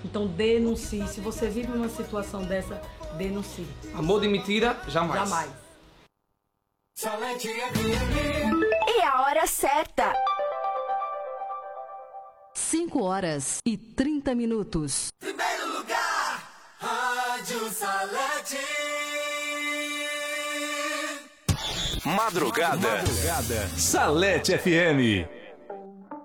Então denuncie. Se você vive uma situação dessa, denuncie. Amor de mentira, jamais. Jamais. E a hora certa. 5h30. Primeiro lugar, Rádio Salete. Madrugada. Salete FM.